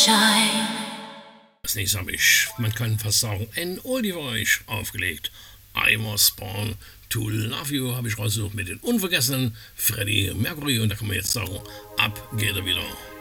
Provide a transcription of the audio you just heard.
Als nächstes habe ich, man kann fast sagen, ein Oldie für euch aufgelegt. I Was Born to Love You habe ich rausgesucht mit den unvergessenen Freddie Mercury und da kann man jetzt sagen, ab geht er wieder.